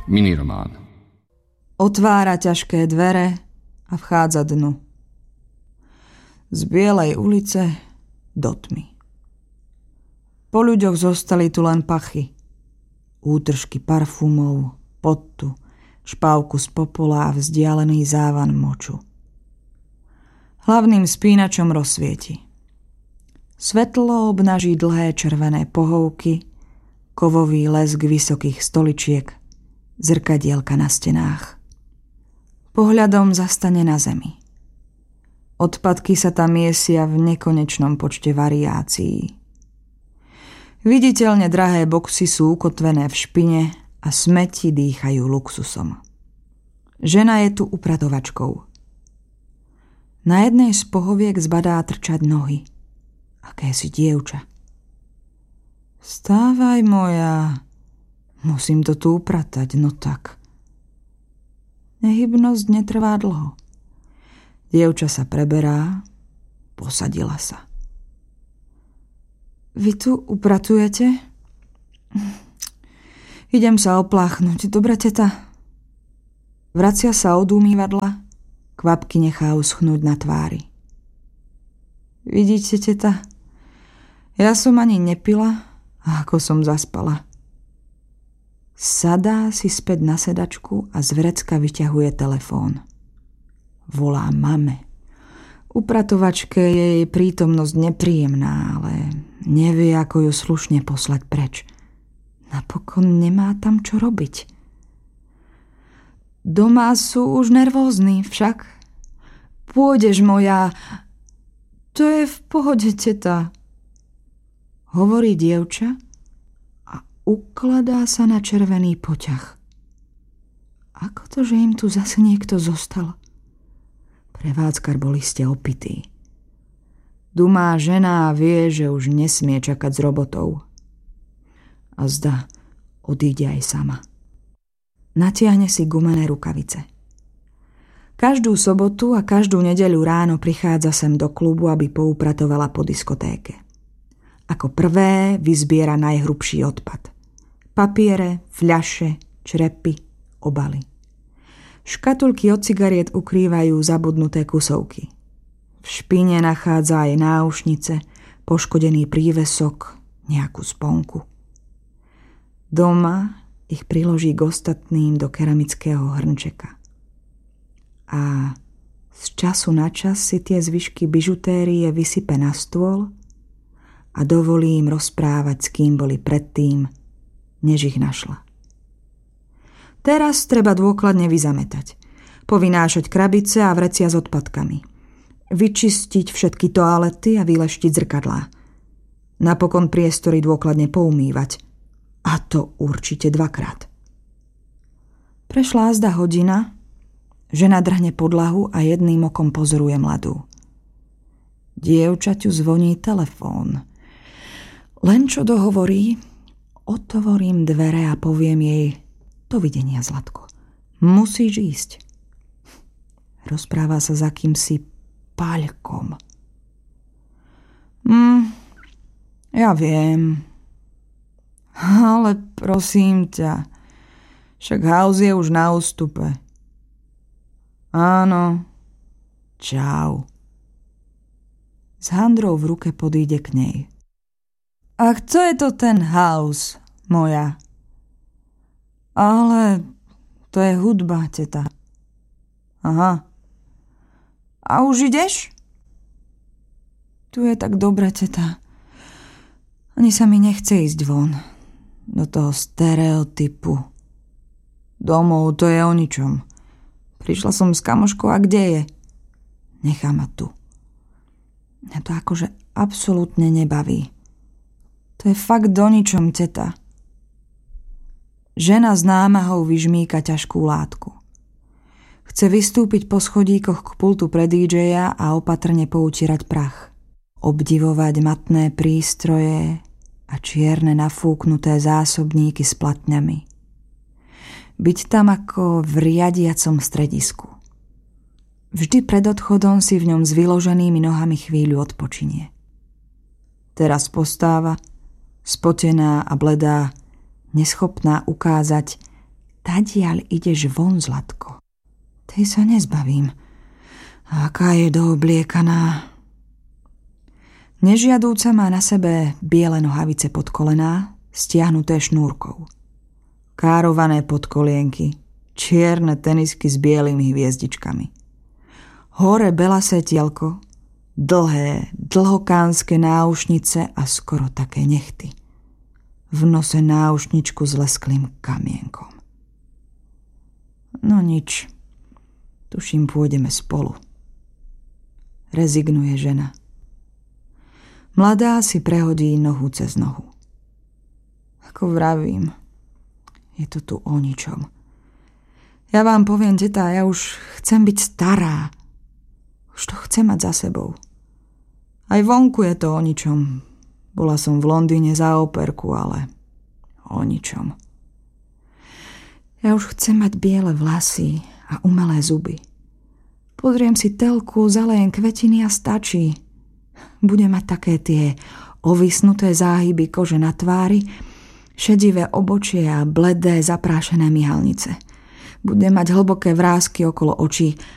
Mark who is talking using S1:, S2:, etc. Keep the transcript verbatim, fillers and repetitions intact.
S1: Miniromán.
S2: Otvára ťažké dvere a vchádza dnu. Z bielej ulice do tmy. Po ľuďoch zostali tu len pachy. Útržky parfumov, pottu, špávku z popola a vzdialený závan moču. Hlavným spínačom rozsvieti. Svetlo obnaží dlhé červené pohovky, kovový lesk vysokých stoličiek, zrkadielka na stenách. Pohľadom zastane na zemi. Odpadky sa tam miesia v nekonečnom počte variácií. Viditeľne drahé boxy sú ukotvené v špine a smeti dýchajú luxusom. Žena je tu upratovačkou. Na jednej z pohoviek zbadá trčať nohy. Akési dievča. Vstávaj, moja. Musím to tu upratať, no tak. Nehybnosť netrvá dlho. Dievča sa preberá, posadila sa. Vy tu upratujete? Idem sa opláchnuť, dobre, teta? Vracia sa od umývadla, kvapky nechá uschnúť na tvári. Vidíte, teta? Ja som ani nepila, a ako som zaspala. Sadá si späť na sedačku a z vrecka vyťahuje telefón. Volá mame. Upratovačke je jej prítomnosť nepríjemná, ale nevie, ako ju slušne poslať preč. Napokon nemá tam čo robiť. Doma sú už nervózni, však. Pôjdeš, moja. To je v pohode, teta. Hovorí dievča a ukladá sa na červený poťah. Ako to, že im tu zase niekto zostal? Prevádzkar bol iste opitý. Dumá žena a vie, že už nesmie čakať s robotou. A zda odíde aj sama. Natiahne si gumené rukavice. Každú sobotu a každú nedeľu ráno prichádza sem do klubu, aby poupratovala po diskotéke. Ako prvé vyzbiera najhrubší odpad. Papiere, fľaše, črepy, obaly. Škatulky od cigariet ukrývajú zabudnuté kusovky. V špine nachádza aj náušnice, poškodený prívesok, nejakú sponku. Doma ich priloží k ostatným do keramického hrnčeka. A z času na čas si tie zvyšky bižutérie vysype na stôl a dovolí im rozprávať, s kým boli predtým, než ich našla. Teraz treba dôkladne vyzametať, povynášať krabice a vrecia s odpadkami, vyčistiť všetky toalety a vyleštiť zrkadlá. Napokon priestory dôkladne poumývať, a to určite dvakrát. Prešla azda hodina, žena drhne podlahu a jedným okom pozoruje mladú. Dievčaťu zvoní telefón. Len čo dohovorí, otvorím dvere a poviem jej: dovidenia, Zlatko. Musíš ísť. Rozpráva sa s akýmsi Paľkom. Hm, ja viem. Ale prosím ťa, však house je už na ústupe. Áno. Čau. S handrou v ruke podíde k nej. A kto je to ten house, moja? Ale to je hudba, teta. Aha. A už ideš? Tu je tak dobre, teta. Ani sa mi nechce ísť von. Do toho stereotypu. Domov, to je o ničom. Prišla som s kamoškou a kde je? Nechá ma tu. Mňa to akože absolútne nebaví. To je fakt do ničom, teta. Žena s námahou vyžmýka ťažkú látku. Chce vystúpiť po schodíkoch k pultu pre dý džeja a opatrne poutierať prach. Obdivovať matné prístroje a čierne nafúknuté zásobníky s platňami. Byť tam ako v riadiacom stredisku. Vždy pred odchodom si v ňom s vyloženými nohami chvíľu odpočinie. Teraz postáva, spotená a bledá, neschopná ukázať, Tadiaľ ideš von, Zlatko. Tej sa nezbavím. Aká je doobliekaná. Nežiadúca má na sebe biele nohavice pod kolená, stiahnuté šnúrkou. Kárované podkolienky, čierne tenisky s bielými hviezdičkami. Hore belasé tielko, dlhé, dlhokánske náušnice a skoro také nechty. V nose náušničku s lesklým kamienkom. No nič, tuším, pôjdeme spolu. Rezignuje žena. Mladá si prehodí nohu cez nohu. Ako vravím, je to tu o ničom. Ja vám poviem, teta, ja už chcem byť stará. Už to chcem mať za sebou. Aj vonku je to o ničom. Bola som v Londýne za operku, ale o ničom. Ja už chcem mať biele vlasy a umelé zuby. Podriem si telku, zalejem kvetiny a stačí. Budem mať také tie ovisnuté záhyby kože na tvári, šedivé obočie a bledé zaprášené myhalnice. Budem mať hlboké vrásky okolo očí